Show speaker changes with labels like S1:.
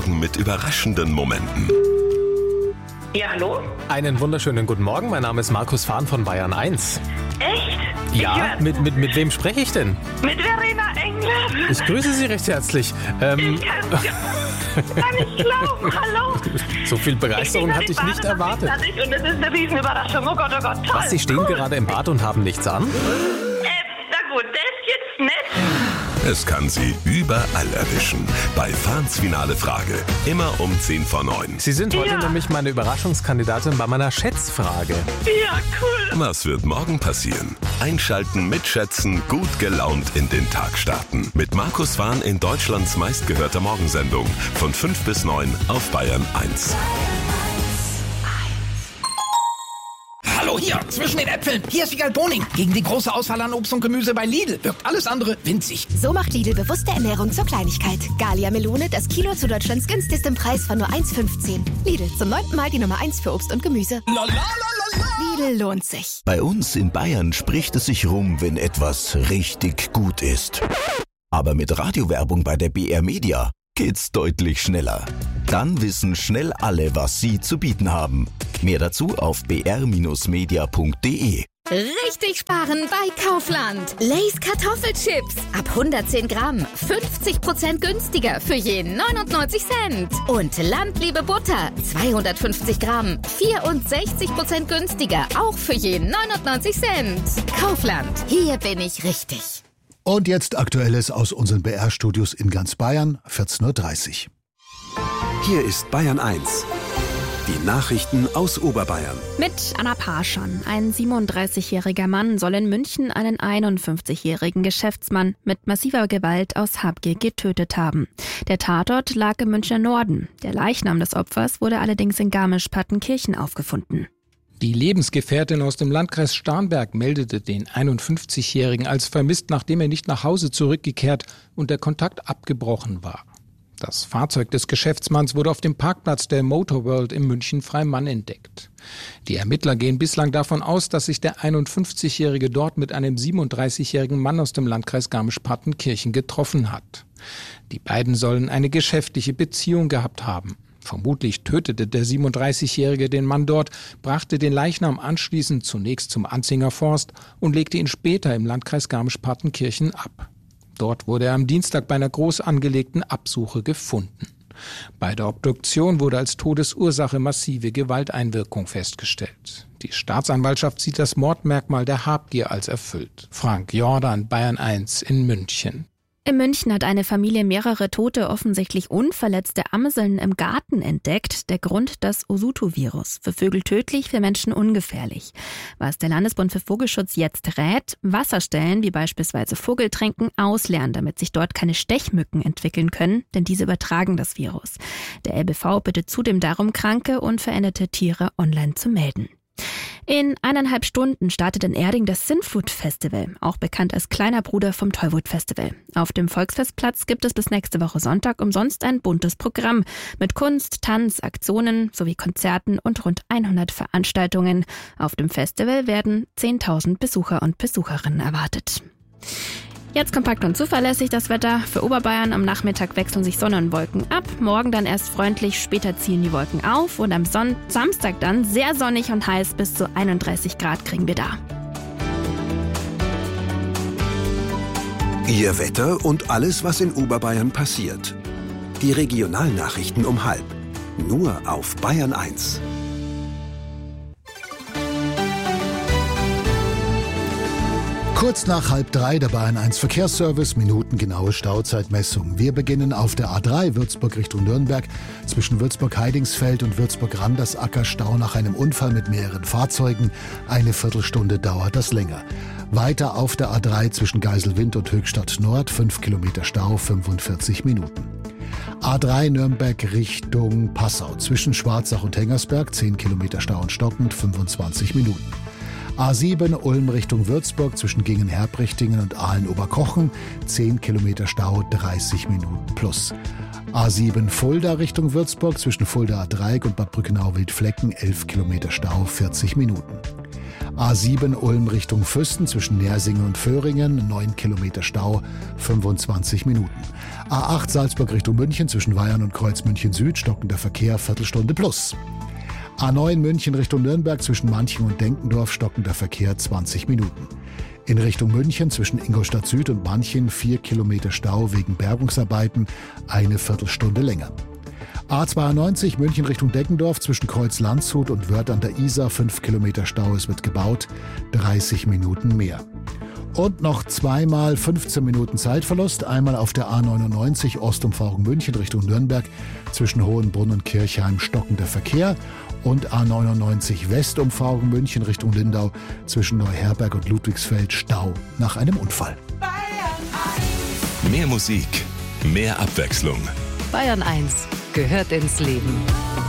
S1: Morgen mit überraschenden Momenten.
S2: Ja, hallo?
S3: Einen wunderschönen guten Morgen, mein Name ist Markus Fahn von Bayern 1.
S2: Echt?
S3: Ja, mit wem spreche ich denn?
S2: Mit Verena Engler.
S3: Ich grüße Sie recht herzlich.
S2: Ich kann nicht glauben, hallo.
S3: So viel Begeisterung hatte ich nicht erwartet.
S2: Und es ist eine Riesenüberraschung, oh Gott, toll.
S3: Was, Sie stehen gerade im Bad und haben nichts an?
S2: Na gut, das ist jetzt nett.
S1: Es kann Sie überall erwischen. Bei Fahns finale Frage. Immer um 10 vor 9.
S3: Sie sind heute nämlich meine Überraschungskandidatin bei meiner Schätzfrage.
S2: Ja, cool.
S1: Was wird morgen passieren? Einschalten, mitschätzen, gut gelaunt in den Tag starten. Mit Markus Fahn in Deutschlands meistgehörter Morgensendung. Von 5 bis 9 auf Bayern 1.
S4: Hallo hier, zwischen den Äpfeln. Hier ist Wiegald Boning. Gegen die große Auswahl an Obst und Gemüse bei Lidl wirkt alles andere winzig.
S5: So macht Lidl bewusste Ernährung zur Kleinigkeit. Gallia Melone, das Kilo zu Deutschlands günstigstem Preis von nur 1,15. Lidl, zum 9. Mal die Nummer 1 für Obst und Gemüse. Lidl lohnt sich.
S6: Bei uns in Bayern spricht es sich rum, wenn etwas richtig gut ist. Aber mit Radiowerbung bei der BR Media geht's deutlich schneller. Dann wissen schnell alle, was sie zu bieten haben. Mehr dazu auf br-media.de.
S7: Richtig sparen bei Kaufland. Lay's Kartoffelchips. Ab 110 Gramm. 50% günstiger für je 99 Cent. Und Landliebe Butter. 250 Gramm. 64% günstiger. Auch für je 99 Cent. Kaufland. Hier bin ich richtig.
S8: Und jetzt Aktuelles aus unseren BR-Studios in ganz Bayern, 14.30 Uhr.
S9: Hier ist Bayern 1. Die Nachrichten aus Oberbayern.
S10: Mit Anna Parschon. Ein 37-jähriger Mann soll in München einen 51-jährigen Geschäftsmann mit massiver Gewalt aus Habgier getötet haben. Der Tatort lag im Münchner Norden. Der Leichnam des Opfers wurde allerdings in Garmisch-Partenkirchen aufgefunden.
S11: Die Lebensgefährtin aus dem Landkreis Starnberg meldete den 51-Jährigen als vermisst, nachdem er nicht nach Hause zurückgekehrt und der Kontakt abgebrochen war. Das Fahrzeug des Geschäftsmanns wurde auf dem Parkplatz der Motorworld in München-Freimann entdeckt. Die Ermittler gehen bislang davon aus, dass sich der 51-Jährige dort mit einem 37-jährigen Mann aus dem Landkreis Garmisch-Partenkirchen getroffen hat. Die beiden sollen eine geschäftliche Beziehung gehabt haben. Vermutlich tötete der 37-Jährige den Mann dort, brachte den Leichnam anschließend zunächst zum Anzinger Forst und legte ihn später im Landkreis Garmisch-Partenkirchen ab. Dort wurde er am Dienstag bei einer groß angelegten Absuche gefunden. Bei der Obduktion wurde als Todesursache massive Gewalteinwirkung festgestellt. Die Staatsanwaltschaft sieht das Mordmerkmal der Habgier als erfüllt. Frank Jordan, Bayern 1 in München.
S10: In München hat eine Familie mehrere tote, offensichtlich unverletzte Amseln im Garten entdeckt. Der Grund, das Osutu-Virus. Für Vögel tödlich, für Menschen ungefährlich. Was der Landesbund für Vogelschutz jetzt rät: Wasserstellen, wie beispielsweise Vogeltränken, ausleeren, damit sich dort keine Stechmücken entwickeln können, denn diese übertragen das Virus. Der LBV bittet zudem darum, kranke und veränderte Tiere online zu melden. In 1,5 Stunden startet in Erding das Sinfood Festival, auch bekannt als kleiner Bruder vom Tollwood Festival. Auf dem Volksfestplatz gibt es bis nächste Woche Sonntag umsonst ein buntes Programm mit Kunst, Tanz, Aktionen sowie Konzerten und rund 100 Veranstaltungen. Auf dem Festival werden 10.000 Besucher und Besucherinnen erwartet. Jetzt kompakt und zuverlässig das Wetter. Für Oberbayern am Nachmittag wechseln sich Sonne und Wolken ab. Morgen dann erst freundlich, später ziehen die Wolken auf. Und am Samstag dann sehr sonnig und heiß, bis zu 31 Grad kriegen wir da.
S9: Ihr Wetter und alles, was in Oberbayern passiert. Die Regionalnachrichten um 12:30. Nur auf Bayern 1.
S8: Kurz nach 2:30 der Bayern 1 Verkehrsservice, minutengenaue Stauzeitmessung. Wir beginnen auf der A3 Würzburg Richtung Nürnberg. Zwischen Würzburg-Heidingsfeld und Würzburg-Randersacker Stau nach einem Unfall mit mehreren Fahrzeugen. Eine Viertelstunde dauert das länger. Weiter auf der A3 zwischen Geiselwind und Höchstadt Nord, 5 Kilometer Stau, 45 Minuten. A3 Nürnberg Richtung Passau. Zwischen Schwarzach und Hengersberg, 10 Kilometer Stau und stockend, 25 Minuten. A7 Ulm Richtung Würzburg zwischen Gingen-Herbrichtingen und Aalen-Oberkochen, 10 Kilometer Stau, 30 Minuten plus. A7 Fulda Richtung Würzburg zwischen Fuldaer Dreieck und Bad Brückenau-Wildflecken, 11 Kilometer Stau, 40 Minuten. A7 Ulm Richtung Füssen zwischen Nersingen und Föhringen, 9 Kilometer Stau, 25 Minuten. A8 Salzburg Richtung München zwischen Weyern und Kreuz München Süd, stockender Verkehr, Viertelstunde plus. A9 München Richtung Nürnberg zwischen Manching und Denkendorf, stockender Verkehr, 20 Minuten. In Richtung München zwischen Ingolstadt Süd und Manching 4 Kilometer Stau wegen Bergungsarbeiten, eine Viertelstunde länger. A92 München Richtung Deckendorf zwischen Kreuz Landshut und Wörth an der Isar 5 Kilometer Stau, es wird gebaut, 30 Minuten mehr. Und noch zweimal 15 Minuten Zeitverlust, einmal auf der A99 Ostumfahrung München Richtung Nürnberg zwischen Hohenbrunn und Kirchheim stockender Verkehr und A99 Westumfahrung München Richtung Lindau zwischen Neuherberg und Ludwigsfeld Stau nach einem Unfall.
S1: Mehr Musik, mehr Abwechslung.
S12: Bayern 1 gehört ins Leben.